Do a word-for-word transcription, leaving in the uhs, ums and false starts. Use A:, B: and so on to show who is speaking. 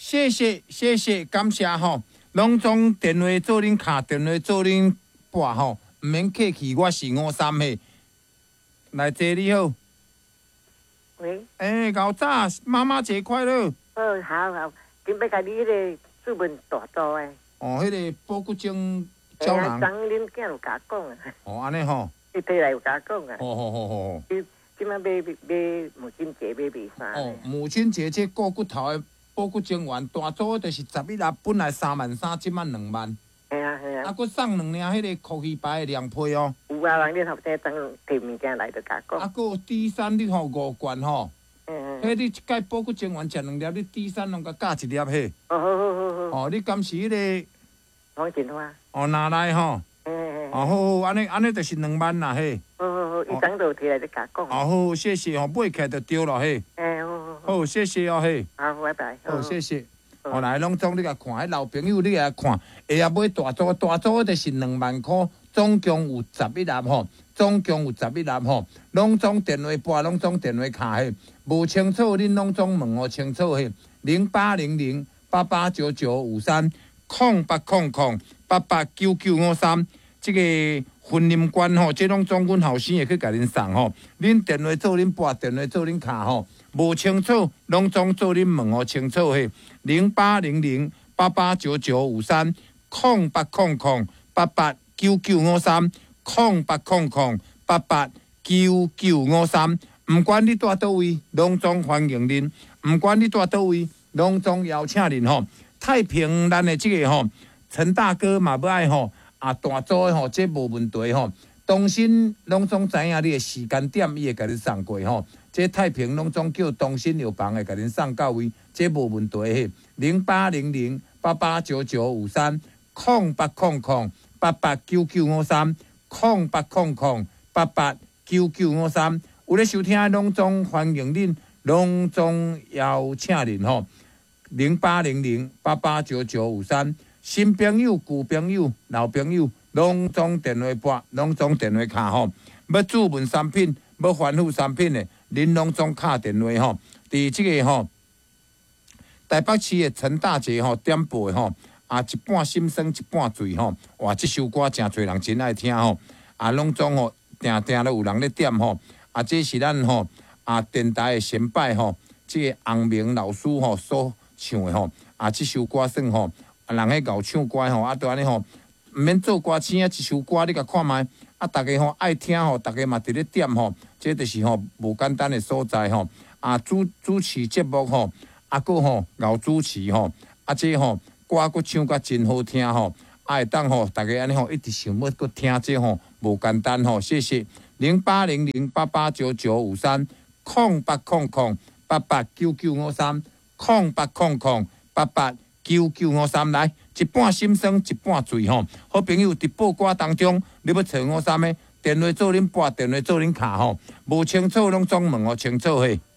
A: 谢谢谢谢，感谢吼，拢总电话做恁卡，电话做恁拨吼，毋免客气，我是五三嘿。来姐你好。
B: 喂。
A: 诶、欸，老早妈妈节快乐。
B: 哦，好好，今要甲你迄个注文大做诶。
A: 哦，迄、那个保骨精胶囊。
B: 昨恁囝有甲讲啊。
A: 哦，安尼吼。
B: 伊摕来有甲讲啊。
A: 好好好好。
B: 伊即摆买买母亲节买卖衫。
A: 哦，母亲节这过骨头诶保骨精丸，大组就是十一粒，本来三万三，即摆两万。
B: 系啊系啊。
A: 啊，佮送两领迄个科技牌诶凉被哦。
B: 有啊，人哋头先等摕物件来就甲讲。
A: 啊，佮有低三你吼五罐吼。
B: 嗯嗯。
A: 迄你一解保骨精丸食两粒，你低三拢甲加一粒嘿。
B: 哦好好好好。
A: 哦，你敢是迄个？
B: 黄锦花。
A: 哦，拿来吼。
B: 嗯嗯。
A: 哦好好，安尼安尼就是两万啦嘿。
B: 好好好，伊等到摕来就甲讲。
A: 哦好，谢谢吼，买起来就对了嘿。
B: 诶，好好
A: 好。好，谢谢哦嘿。
B: 好，拜拜。
A: 好，谢谢。哦，来，拢总你甲看，迄老朋友你来看，会啊买大组，大组就是两万块，总共有十一粒吼，总共有十一粒吼，拢总电话拨，拢总电话卡嘿，无清楚恁拢总问我清楚嘿，零八零零八八九九五三，空八空空八八九九五三，这个婚姻观吼，这拢总阮后生会去甲恁送吼，恁电话做恁拨，电话做恁卡吼。无清楚，拢总做恁问哦清楚嘿，零八零零八八九九五三，空八空空八八九九五三，空八空空八八九九五三。毋管你住倒位，拢总欢迎恁；毋管你住倒位，拢总邀请恁吼。太平咱的即个吼，陈大哥嘛要爱吼，啊大组的吼，这无问题吼。东新拢总知影你的时间点，伊会甲你送过吼。这太平拢总叫东新药房会甲恁送到位，这无问题嘿。零八零零八八九九五三，空八空空八八九九五三，空八空空八八九九五三。有咧收听的拢总欢迎恁，拢总邀请恁吼。零八零零八八九九五三，新朋友、旧朋友、老朋友，拢总电话拨，拢总电话卡吼。要注文产品，要反复产品的。恁拢总敲电话吼，伫即个吼台北市的陈大姐吼点播吼，啊一半心酸一半醉吼，哇！即首歌真侪人真爱听吼，啊拢总吼定定都有人咧点吼，啊这是咱吼啊电台的先辈吼，即个洪明老师吼所唱的吼，啊即首歌算吼，啊人迄咬唱歌吼，啊都安尼吼，毋免做歌星啊，一首歌你甲看觅。啊，大家吼爱听吼，大家嘛伫咧点吼，这就是吼无简单的所在吼。啊，主主持节目吼，啊个吼熬主持吼，啊这吼歌佫唱甲真好听吼，啊会当吼大家安尼吼一直想要佫听这吼无简单吼，谢谢零八零零八八九九五三，空八空空八八九九五三，空八空空八八九九五三来。一半心酸，一半醉吼。好朋友伫报歌当中，你要找我啥物？电话做恁拨，电话做恁卡吼。无清楚拢总问我清楚嘿。